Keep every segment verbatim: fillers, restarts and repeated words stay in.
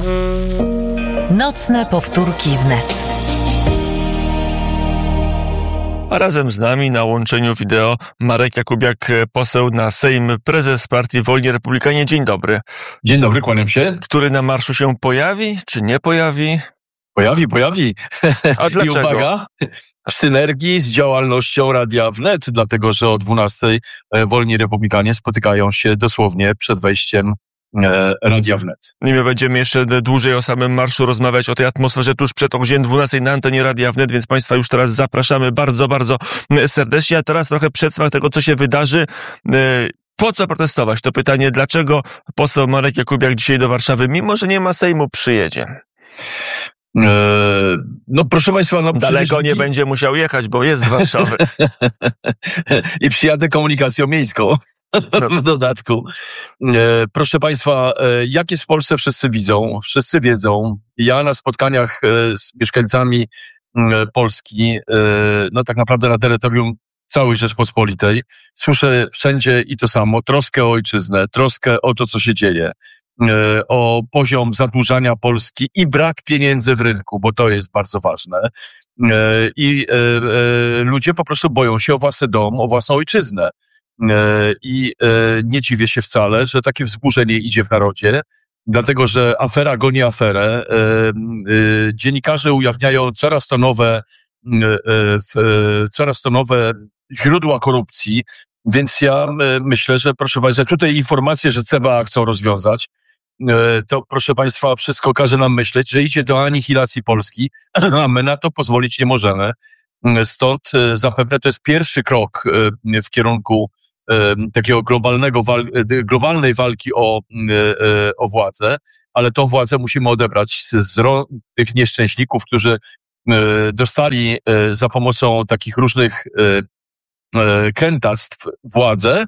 Nocne powtórki wnet. A razem z nami na łączeniu wideo Marek Jakubiak, poseł na Sejm, prezes partii Wolni Republikanie. Dzień dobry. Dzień dobry, kłaniam się. Który na marszu się pojawi, czy nie pojawi? Pojawi, pojawi. A dlaczego? I uwaga, w synergii z działalnością Radia Wnet, dlatego że o dwunastej Wolni Republikanie spotykają się dosłownie przed wejściem Radia Wnet. I my będziemy jeszcze dłużej o samym marszu rozmawiać, o tej atmosferze tuż przed o godzinie dwunastej na antenie Radia Wnet, więc Państwa już teraz zapraszamy bardzo, bardzo serdecznie. A teraz trochę przedsmak tego, co się wydarzy. Po co protestować? To pytanie, dlaczego poseł Marek Jakubiak dzisiaj do Warszawy, mimo że nie ma Sejmu, przyjedzie? No proszę Państwa... No, Daleko przecież... nie będzie musiał jechać, bo jest z Warszawy. I przyjadę komunikacją miejską. W dodatku. Proszę Państwa, jak jest w Polsce, wszyscy widzą, wszyscy wiedzą. Ja na spotkaniach z mieszkańcami Polski, no tak naprawdę na terytorium całej Rzeczpospolitej, słyszę wszędzie i to samo, troskę o ojczyznę, troskę o to, co się dzieje, o poziom zadłużania Polski i brak pieniędzy w rynku, bo to jest bardzo ważne. I ludzie po prostu boją się o własny dom, o własną ojczyznę. I nie dziwię się wcale, że takie wzburzenie idzie w narodzie, dlatego że afera goni aferę. Dziennikarze ujawniają coraz to nowe, coraz to nowe źródła korupcji, więc ja myślę, że proszę Państwa, tutaj informacje, że C B A chcą rozwiązać, to proszę Państwa, wszystko każe nam myśleć, że idzie do anihilacji Polski, a my na to pozwolić nie możemy. Stąd zapewne to jest pierwszy krok w kierunku takiego globalnego, globalnej walki o, o władzę, ale tą władzę musimy odebrać z rąk tych nieszczęśników, którzy dostali za pomocą takich różnych krętactw władzę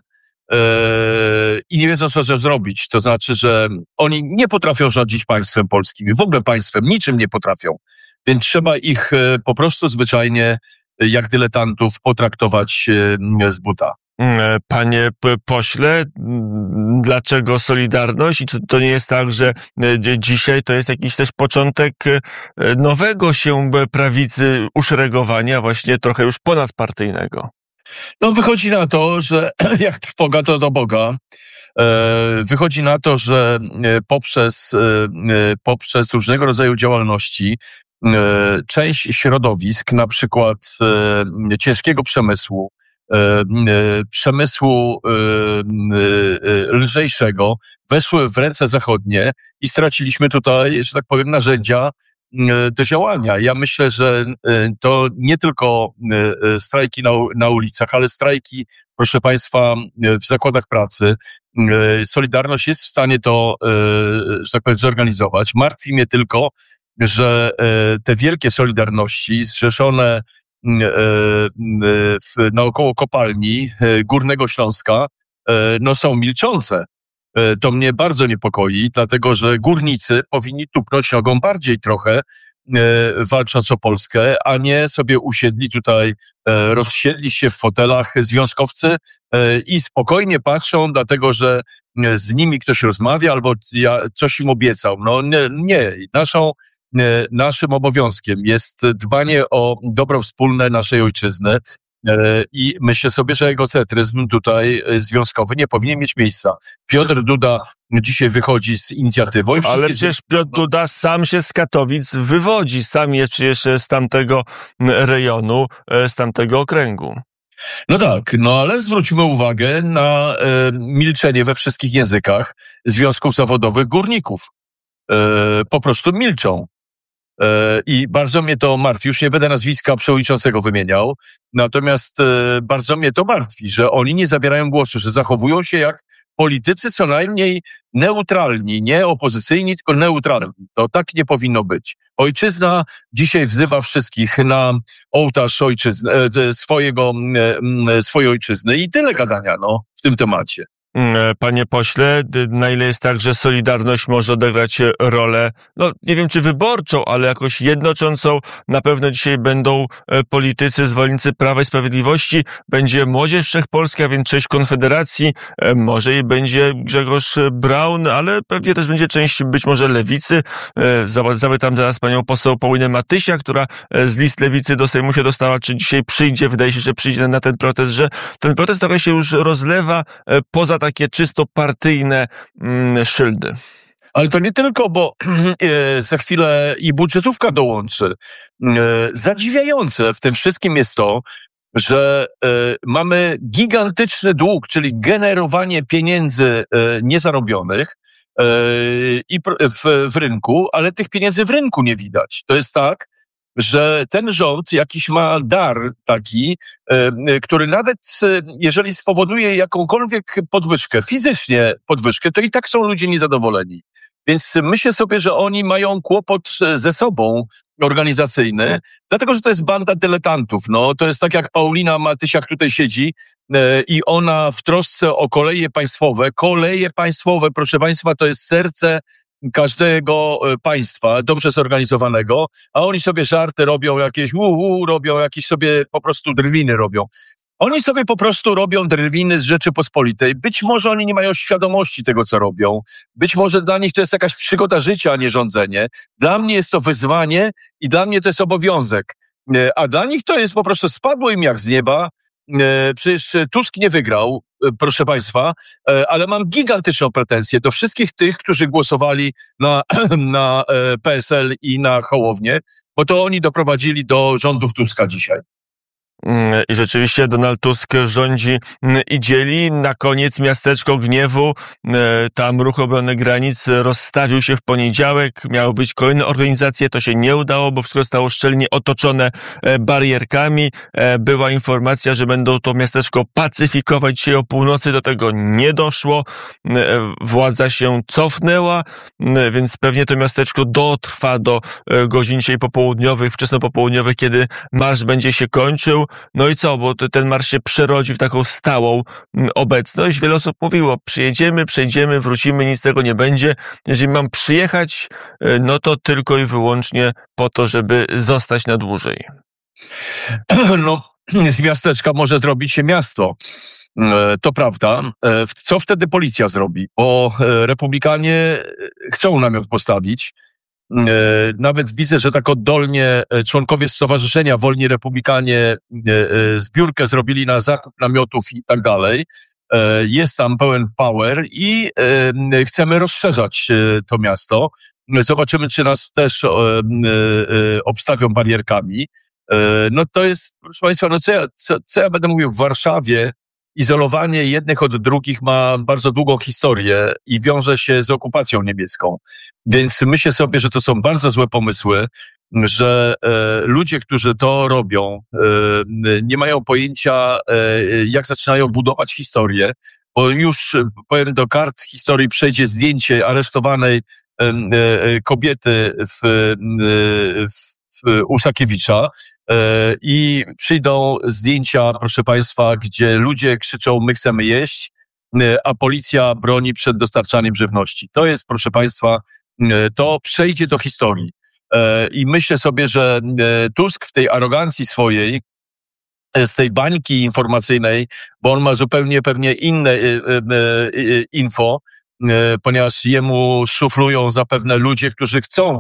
i nie wiedzą, co zrobić. To znaczy, że oni nie potrafią rządzić państwem polskim, w ogóle państwem, niczym nie potrafią. Więc trzeba ich po prostu zwyczajnie jak dyletantów potraktować z buta. Panie pośle, dlaczego Solidarność? I czy to nie jest tak, że dzisiaj to jest jakiś też początek nowego się prawicy uszeregowania, właśnie trochę już ponadpartyjnego? No wychodzi na to, że jak trwoga, to do Boga. Wychodzi na to, że poprzez, poprzez różnego rodzaju działalności część środowisk, na przykład ciężkiego przemysłu, przemysłu lżejszego, weszły w ręce zachodnie i straciliśmy tutaj, że tak powiem, narzędzia do działania. Ja myślę, że to nie tylko strajki na, na ulicach, ale strajki, proszę Państwa, w zakładach pracy. Solidarność jest w stanie to, że tak powiem, zorganizować. Martwi mnie tylko, że te wielkie Solidarności zrzeszone w, naokoło kopalni Górnego Śląska no są milczące. To mnie bardzo niepokoi, dlatego że górnicy powinni tupnąć nogą bardziej trochę, walcząc o Polskę, a nie sobie usiedli tutaj, rozsiedli się w fotelach związkowcy i spokojnie patrzą, dlatego że z nimi ktoś rozmawia albo ja coś im obiecał. No nie, nie. Naszą Naszym obowiązkiem jest dbanie o dobro wspólne naszej ojczyzny i myślę sobie, że egocentryzm tutaj związkowy nie powinien mieć miejsca. Piotr Duda dzisiaj wychodzi z inicjatywą. Ale przecież Piotr Duda sam się z Katowic wywodzi, sam jest przecież z tamtego rejonu, z tamtego okręgu. No tak, no ale zwróćmy uwagę na e, milczenie we wszystkich językach związków zawodowych górników. E, po prostu milczą. I bardzo mnie to martwi, już nie będę nazwiska przewodniczącego wymieniał, natomiast bardzo mnie to martwi, że oni nie zabierają głosu, że zachowują się jak politycy co najmniej neutralni, nie opozycyjni, tylko neutralni. To tak nie powinno być. Ojczyzna dzisiaj wzywa wszystkich na ołtarz ojczyzny, swojego, swojej ojczyzny i tyle gadania no, w tym temacie. Panie pośle, na ile jest tak, że Solidarność może odegrać rolę, no nie wiem czy wyborczą, ale jakoś jednoczącą? Na pewno dzisiaj będą politycy, zwolennicy Prawa i Sprawiedliwości, będzie Młodzież Wszechpolska, więc część Konfederacji, może i będzie Grzegorz Braun, ale pewnie też będzie część być może Lewicy. Zapytam zaraz panią poseł Paulinę Matysiak, która z list Lewicy do Sejmu się dostała, czy dzisiaj przyjdzie, wydaje się, że przyjdzie na ten protest, że ten protest trochę się już rozlewa poza takie czysto partyjne mm, szyldy. Ale to nie tylko, bo e, za chwilę i budżetówka dołączy. E, zadziwiające w tym wszystkim jest to, że e, mamy gigantyczny dług, czyli generowanie pieniędzy e, niezarobionych e, i w, w rynku, ale tych pieniędzy w rynku nie widać. To jest tak, że ten rząd jakiś ma dar taki, który nawet jeżeli spowoduje jakąkolwiek podwyżkę, fizycznie podwyżkę, to i tak są ludzie niezadowoleni. Więc myślę sobie, że oni mają kłopot ze sobą organizacyjny, dlatego że to jest banda dyletantów. No, to jest tak jak Paulina Matysiak tutaj siedzi i ona w trosce o koleje państwowe, koleje państwowe, proszę państwa, to jest serce każdego państwa, dobrze zorganizowanego, a oni sobie żarty robią, jakieś uhu, robią jakieś sobie po prostu drwiny robią. Oni sobie po prostu robią drwiny z Rzeczypospolitej. Być może oni nie mają świadomości tego, co robią. Być może dla nich to jest jakaś przygoda życia, a nie rządzenie. Dla mnie jest to wyzwanie i dla mnie to jest obowiązek. A dla nich to jest po prostu spadło im jak z nieba. Przecież Tusk nie wygrał, proszę państwa, ale mam gigantyczną pretensję do wszystkich tych, którzy głosowali na, na P S L i na Hołownię, bo to oni doprowadzili do rządów Tuska dzisiaj. I rzeczywiście Donald Tusk rządzi i dzieli. Na koniec miasteczko gniewu. Tam Ruch Obrony Granic rozstawił się w poniedziałek. Miały być kolejne organizacje. To się nie udało, bo wszystko zostało szczelnie otoczone barierkami. Była informacja, że będą to miasteczko pacyfikować dzisiaj o północy. Do tego nie doszło. Władza się cofnęła, więc pewnie to miasteczko dotrwa do godzin dzisiaj popołudniowych, wczesnopopołudniowych, kiedy marsz będzie się kończył. No i co, bo ten marsz się przerodzi w taką stałą obecność. Wiele osób mówiło, przyjedziemy, przejdziemy, wrócimy, nic z tego nie będzie. Jeżeli mam przyjechać, no to tylko i wyłącznie po to, żeby zostać na dłużej. No, z miasteczka może zrobić się miasto. To prawda. Co wtedy policja zrobi? Bo republikanie chcą namiot postawić. Nawet widzę, że tak oddolnie członkowie Stowarzyszenia Wolni Republikanie zbiórkę zrobili na zakup namiotów i tak dalej. Jest tam pełen power i chcemy rozszerzać to miasto. Zobaczymy, czy nas też obstawią barierkami. No to jest, proszę państwa, no co ja, co, co ja będę mówił, w Warszawie izolowanie jednych od drugich ma bardzo długą historię i wiąże się z okupacją niemiecką. Więc myślę sobie, że to są bardzo złe pomysły, że e, ludzie, którzy to robią, e, nie mają pojęcia, e, jak zaczynają budować historię, bo już powiem, do kart historii przejdzie zdjęcie aresztowanej e, e, kobiety w, e, w, w Usakiewicza, i przyjdą zdjęcia, proszę państwa, gdzie ludzie krzyczą, my chcemy jeść, a policja broni przed dostarczaniem żywności. To jest, proszę państwa, to przejdzie do historii. I myślę sobie, że Tusk w tej arogancji swojej, z tej bańki informacyjnej, bo on ma zupełnie pewnie inne info, ponieważ jemu szuflują zapewne ludzie, którzy chcą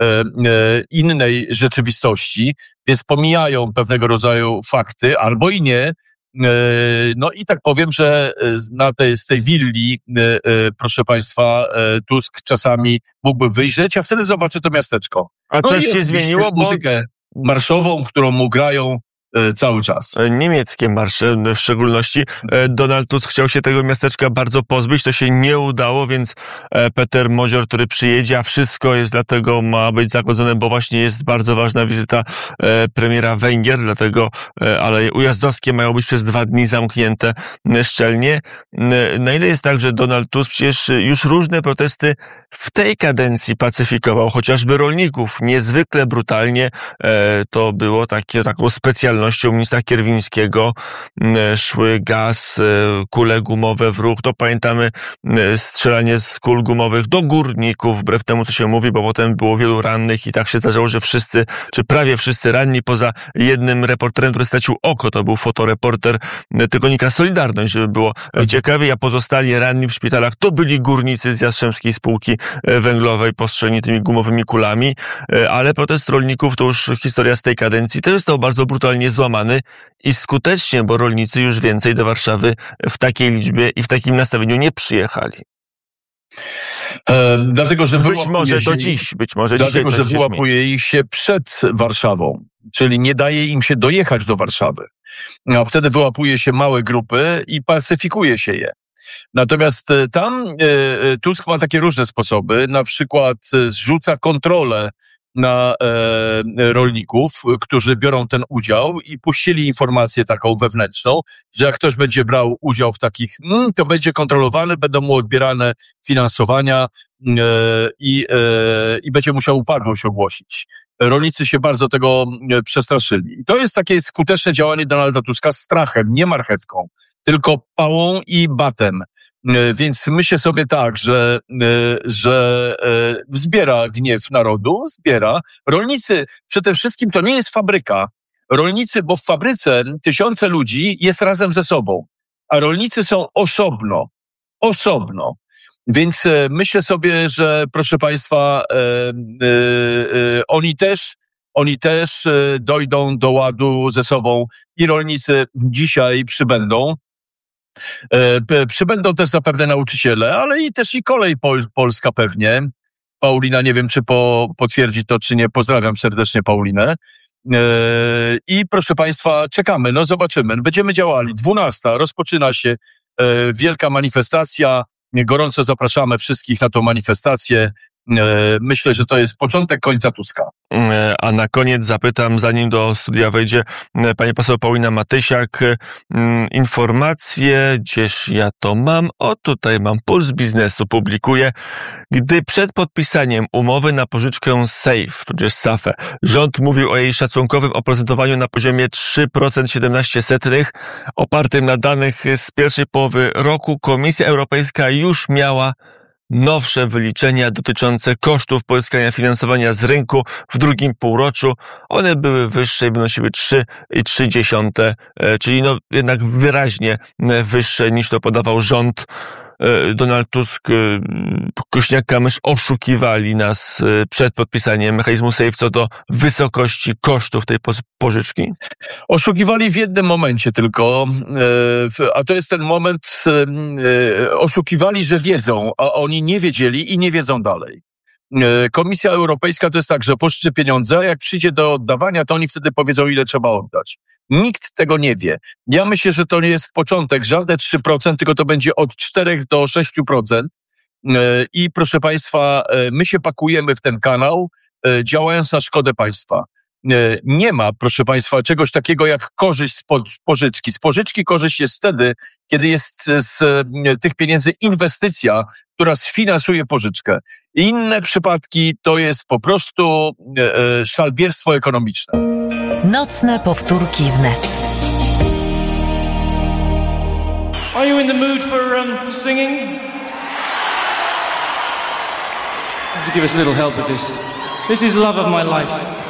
innej rzeczywistości, więc pomijają pewnego rodzaju fakty, albo i nie. No i tak powiem, że na tej, z tej willi, proszę państwa, Tusk czasami mógłby wyjrzeć, a wtedy zobaczy to miasteczko. A no coś się zmieniło, bo muzykę marszową, którą mu grają cały czas. Niemieckie marsze w szczególności. Donald Tusk chciał się tego miasteczka bardzo pozbyć, to się nie udało, więc Peter Modzior, który przyjedzie, a wszystko jest dlatego ma być zagodzone, bo właśnie jest bardzo ważna wizyta premiera Węgier, dlatego Aleje Ujazdowskie mają być przez dwa dni zamknięte szczelnie. Na ile jest tak, że Donald Tusk, przecież już różne protesty w tej kadencji pacyfikował chociażby rolników. Niezwykle brutalnie e, to było takie, taką specjalnością ministra Kierwińskiego. E, szły gaz, e, kule gumowe w ruch. To pamiętamy e, strzelanie z kul gumowych do górników, wbrew temu, co się mówi, bo potem było wielu rannych i tak się zdarzało, że wszyscy, czy prawie wszyscy ranni, poza jednym reporterem, który stracił oko, to był fotoreporter tygodnika Solidarność, żeby było ciekawie, a pozostali ranni w szpitalach to byli górnicy z Jastrzębskiej Spółki Węglowej postrzeleni tymi gumowymi kulami, ale protest rolników to już historia z tej kadencji też został bardzo brutalnie złamany i skutecznie, bo rolnicy już więcej do Warszawy w takiej liczbie i w takim nastawieniu nie przyjechali. E, dlatego, że być może się, do dziś, być może dlatego, dzisiaj że wyłapuje ich się przed Warszawą, czyli nie daje im się dojechać do Warszawy. A wtedy wyłapuje się małe grupy i pacyfikuje się je. Natomiast tam e, Tusk ma takie różne sposoby, na przykład zrzuca kontrolę na e, rolników, którzy biorą ten udział i puścili informację taką wewnętrzną, że jak ktoś będzie brał udział w takich, mm, to będzie kontrolowany, będą mu odbierane finansowania e, i, e, i będzie musiał upadłość ogłosić. Rolnicy się bardzo tego przestraszyli. I to jest takie skuteczne działanie Donalda Tuska strachem, nie marchewką, tylko pałą i batem. Więc myślę sobie tak, że, że zbiera gniew narodu, zbiera. Rolnicy, przede wszystkim to nie jest fabryka. Rolnicy, bo w fabryce tysiące ludzi jest razem ze sobą, a rolnicy są osobno, osobno. Więc myślę sobie, że proszę Państwa, e, e, e, oni też, oni też dojdą do ładu ze sobą i rolnicy dzisiaj przybędą. E, przybędą też zapewne nauczyciele, ale i też i kolej pol, polska pewnie. Paulina, nie wiem, czy po, potwierdzi to, czy nie. Pozdrawiam serdecznie Paulinę. E, I proszę Państwa, czekamy, no zobaczymy. Będziemy działali. dwunasta rozpoczyna się e, wielka manifestacja. Gorąco zapraszamy wszystkich na tą manifestację. Myślę, że to jest początek końca Tuska. A na koniec zapytam, zanim do studia wejdzie pani poseł Paulina Matysiak, informacje, gdzież ja to mam? O, tutaj mam, Puls Biznesu publikuje. Gdy przed podpisaniem umowy na pożyczkę SAFE, tudzież SAFE, rząd mówił o jej szacunkowym oprocentowaniu na poziomie trzy przecinek siedemnaście procent, opartym na danych z pierwszej połowy roku, Komisja Europejska już miała nowsze wyliczenia dotyczące kosztów pozyskania finansowania z rynku w drugim półroczu. One były wyższe i wynosiły trzy przecinek trzy, czyli no jednak wyraźnie wyższe niż to podawał rząd. Donald Tusk, Kośniak-Kamysz oszukiwali nas przed podpisaniem mechanizmu SAFE co do wysokości kosztów tej pożyczki? Oszukiwali w jednym momencie tylko, a to jest ten moment, oszukiwali, że wiedzą, a oni nie wiedzieli i nie wiedzą dalej. Komisja Europejska to jest tak, że pożyczy pieniądze, a jak przyjdzie do oddawania, to oni wtedy powiedzą, ile trzeba oddać. Nikt tego nie wie. Ja myślę, że to nie jest początek, żadne trzy procent, tylko to będzie od czterech do sześciu procent. I proszę Państwa, my się pakujemy w ten kanał, działając na szkodę państwa. Nie ma, proszę Państwa, czegoś takiego jak korzyść z pożyczki. Z pożyczki korzyść jest wtedy, kiedy jest z tych pieniędzy inwestycja, która sfinansuje pożyczkę. Inne przypadki to jest po prostu szalbierstwo ekonomiczne. Nocne powtórki wnet. Are you in the mood for um, singing? Would you give us a little help with this? This is Love of My Life.